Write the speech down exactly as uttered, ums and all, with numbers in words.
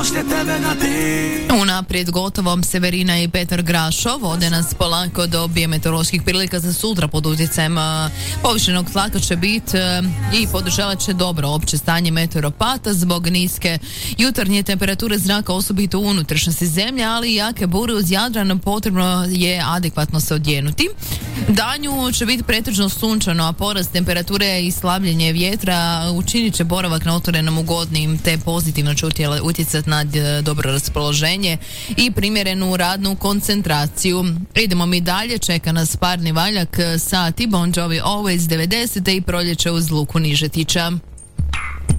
Unaprijed gotovom Severina i Petar Grašo vode nas polako do meteoroloških prilika za sutra. Pod utjecajem povišenog tlaka će biti i podržavat će dobro opće stanje meteoropata zbog niske jutarnje temperature zraka, osobito u unutrašnjosti zemlje, ali i jake bure uz Jadran, potrebno je adekvatno se odjenuti. Danju će biti pretežno sunčano, a porast temperature i slabljenje vjetra učinit će boravak na otvorenom ugodnim, te pozitivno će utjecati na dobro raspoloženje i primjerenu radnu koncentraciju. Idemo mi dalje, čeka nas parni valjak sa Bon Jovi Always devedesete i proljeće uz Luku Nižetića.